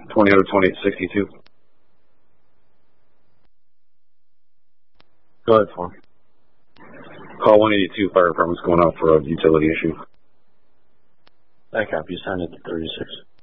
20 out of 2862. Go ahead, Form. Call 182, fire department's going out for a utility issue. That copy, send it to 36.